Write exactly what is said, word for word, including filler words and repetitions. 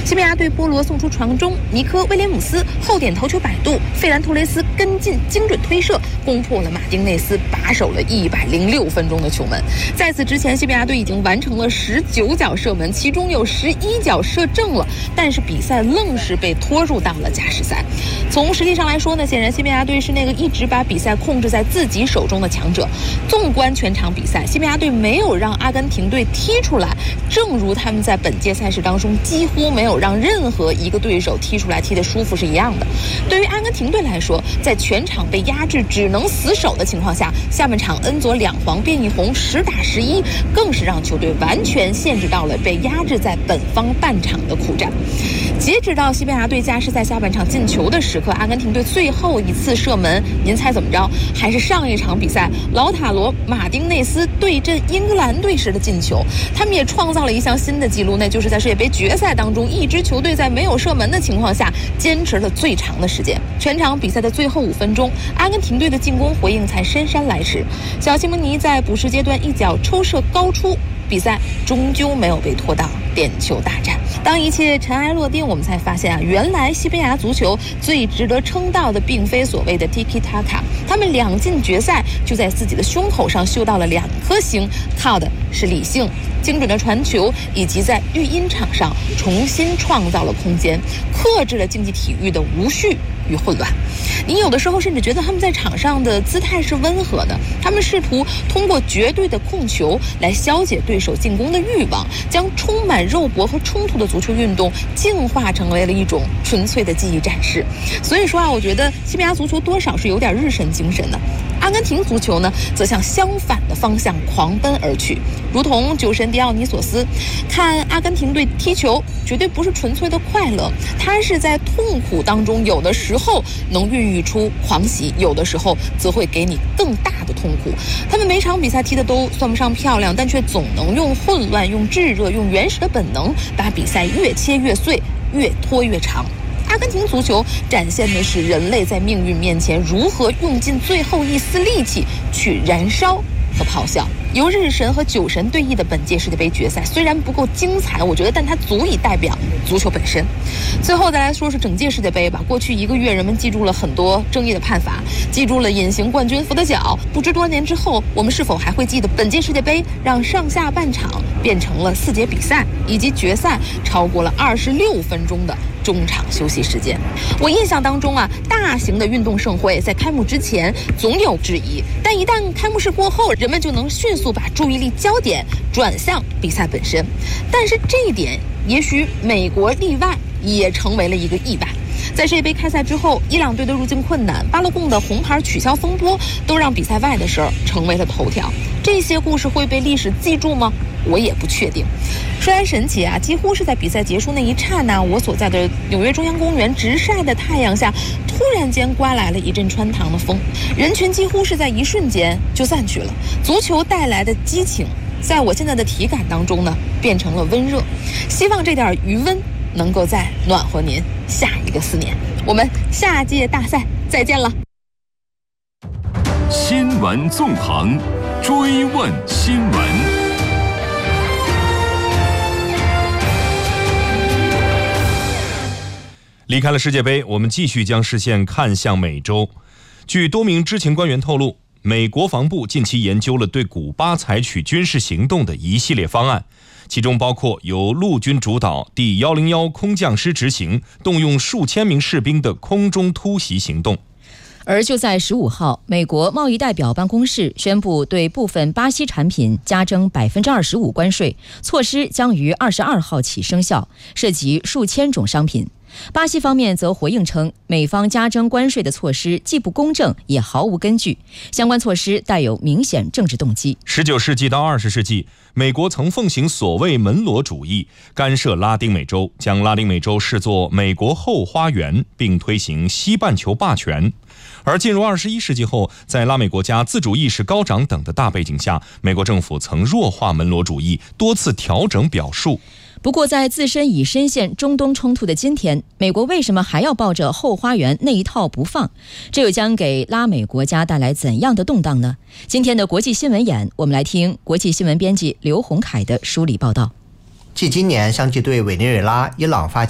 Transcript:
西班牙队波罗送出传中，尼科威廉姆斯后点头球摆渡，费兰托雷斯跟进精准推射，攻破了马丁内斯把守了一百零六分钟的球门。在此之前，西班牙队已经完成了十九脚射门，其中有十一脚射正了，但是比赛愣是被拖入到了加时赛。从实力上来说呢，显然西班牙队是那个一直把比赛控制在自己手中的强者。纵观全场比赛，西班牙队没有让阿根廷队踢出来，正如他们在本届赛事当中几乎没有让任何一个对手踢出来踢得舒服是一样的。对于阿根廷队来说，在全场被压制只能死守的情况下，下半场恩佐两黄变一红，十打十一，更是让球队完全限制到了被压制在本方半场的苦战。截止到西班牙队加时赛下半场进球的时刻，阿根廷队最后一次射门，您猜怎么着？还是上一场比赛劳塔罗马丁内斯对阵英格兰队时的进球。他们也创造了一项新的纪录，那就是在世界杯决赛当中，一支球队在没有射门的情况下坚持了最长的时间。全场比赛的最后五分钟，阿根廷队的进攻回应才姗姗来迟。小西蒙尼在补时阶段一脚抽射高出，比赛终究没有被拖到点球大战。当一切尘埃落定，我们才发现啊，原来西班牙足球最值得称道的并非所谓的 Tiki Taka， 他们两进决赛就在自己的胸口上绣到了两颗星，靠的是理性、精准的传球，以及在育婴场上重新创造了空间，克制了竞技体育的无序与混乱。你有的时候甚至觉得他们在场上的姿态是温和的，他们试图通过绝对的控球来消解对手进攻的欲望，将充满肉搏和冲突的足球运动净化成为了一种纯粹的技艺展示。所以说啊，我觉得西班牙足球多少是有点日神精神的。阿根廷足球呢，则向相反的方向狂奔而去。如同酒神迪奥尼索斯，看阿根廷队踢球绝对不是纯粹的快乐，他是在痛苦当中，有的时候能孕育出狂喜，有的时候则会给你更大的痛苦。他们每场比赛踢的都算不上漂亮，但却总能用混乱、用炙热、用原始的本能，把比赛越切越碎，越拖越长。阿根廷足球展现的是人类在命运面前如何用尽最后一丝力气去燃烧和咆哮。由日神和酒神对弈的本届世界杯决赛虽然不够精彩，我觉得但它足以代表足球本身。最后再来说说整届世界杯吧。过去一个月，人们记住了很多争议的判罚，记住了隐形冠军扶的脚。不知多年之后，我们是否还会记得本届世界杯让上下半场变成了四节比赛，以及决赛超过了二十六分钟的中场休息时间？我印象当中啊，大型的运动盛会在开幕之前总有质疑，但一旦开幕式过后，人们就能迅速把注意力焦点转向比赛本身。但是这一点，也许美国例外，也成为了一个意外。在世界杯开赛之后，伊朗队的入境困难、巴勒贡的红牌取消风波，都让比赛外的事儿成为了头条。这些故事会被历史记住吗？我也不确定。说来神奇啊，几乎是在比赛结束那一刹那，我所在的纽约中央公园直晒的太阳下，突然间刮来了一阵穿堂的风，人群几乎是在一瞬间就散去了。足球带来的激情，在我现在的体感当中呢，变成了温热。希望这点余温能够再暖和您下一个四年。我们下届大赛再见了。 新闻纵横，追问新闻。离开了世界杯，我们继续将视线看向美洲。据多名知情官员透露，美国防部近期研究了对古巴采取军事行动的一系列方案，其中包括由陆军主导第一零一空降师执行，动用数千名士兵的空中突袭行动。 而就在十五号，美国贸易代表办公室宣布对部分巴西产品加征百分之二十五关税，措施将于二十二号起生效，涉及数千种商品。巴西方面则回应称，美方加征关税的措施既不公正也毫无根据，相关措施带有明显政治动机。 十九世纪到二十世纪，美国曾奉行所谓门罗主义，干涉拉丁美洲，将拉丁美洲视作美国后花园，并推行西半球霸权。而进入二十一世纪后，在拉美国家自主意识高涨等的大背景下，美国政府曾弱化门罗主义，多次调整表述。 不过在自身已深陷中东冲突的今天，美国为什么还要抱着后花园那一套不放？这又将给拉美国家带来怎样的动荡呢？今天的国际新闻眼，我们来听国际新闻编辑刘洪凯的梳理报道。 继今年相继对委内瑞拉、伊朗发